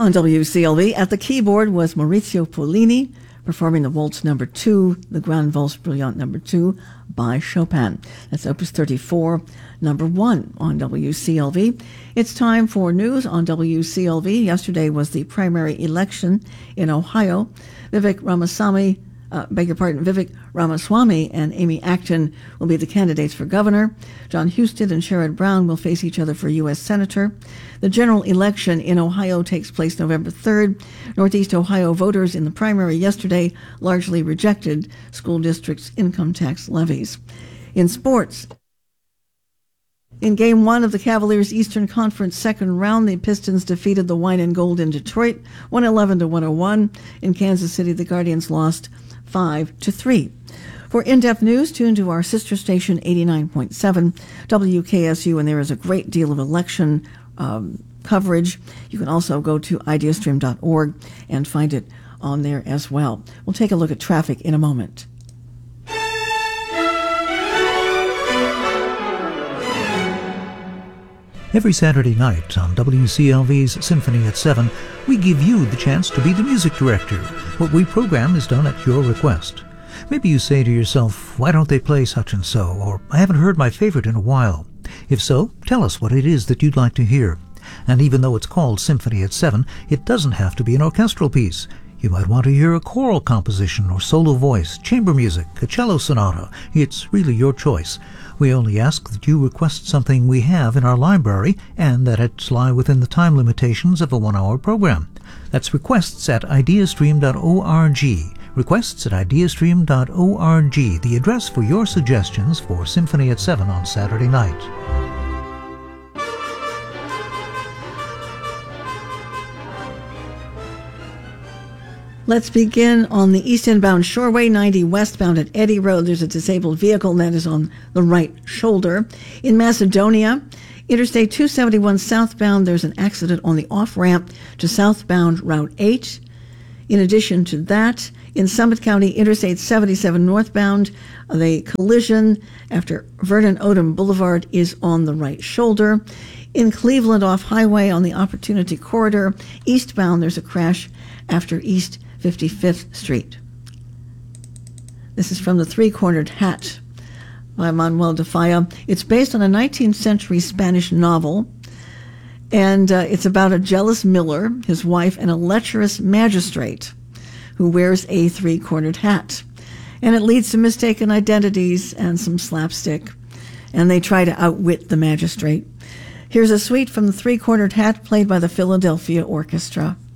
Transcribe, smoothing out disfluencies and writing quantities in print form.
On WCLV, at the keyboard was Maurizio Pollini, performing the Waltz No. 2, the Grande Valse Brillante No. 2 by Chopin. That's Opus 34, No. 1 on WCLV. It's time for news on WCLV. Yesterday was the primary election in Ohio. Vivek Ramaswamy and Amy Acton will be the candidates for governor. John Husted and Sherrod Brown will face each other for U.S. Senator. The general election in Ohio takes place November 3rd. Northeast Ohio voters in the primary yesterday largely rejected school districts' income tax levies. In sports, in Game 1 of the Cavaliers' Eastern Conference second round, the Pistons defeated the Wine and Gold in Detroit, 111-101. In Kansas City, the Guardians lost 5-3. For in-depth news, tune to our sister station 89.7 WKSU, and there is a great deal of election coverage. You can also go to ideastream.org and find it on there as well. We'll take a look at traffic in a moment. Every Saturday night on WCLV's Symphony at 7, we give you the chance to be the music director. What we program is done at your request. Maybe you say to yourself, why don't they play such and so? Or, I haven't heard my favorite in a while. If so, tell us what it is that you'd like to hear. And even though it's called Symphony at 7, it doesn't have to be an orchestral piece. You might want to hear a choral composition or solo voice, chamber music, a cello sonata. It's really your choice. We only ask that you request something we have in our library and that it lie within the time limitations of a 1-hour program. That's requests at ideastream.org. Requests at ideastream.org, the address for your suggestions for Symphony at 7 on Saturday night. Let's begin on the east-inbound Shoreway 90 westbound at Eddy Road. There's a disabled vehicle, and that is on the right shoulder. In Macedonia, Interstate 271 southbound, there's an accident on the off-ramp to southbound Route 8. In addition to that, in Summit County, Interstate 77 northbound, the collision after Vernon Odom Boulevard is on the right shoulder. In Cleveland off-highway on the Opportunity Corridor, eastbound, there's a crash after East 55th Street. This is from The Three-Cornered Hat by Manuel de Falla. It's based on a 19th century Spanish novel, and it's about a jealous miller, his wife, and a lecherous magistrate who wears a three-cornered hat. And it leads to mistaken identities and some slapstick, and they try to outwit the magistrate. Here's a suite from The Three-Cornered Hat, played by the Philadelphia Orchestra.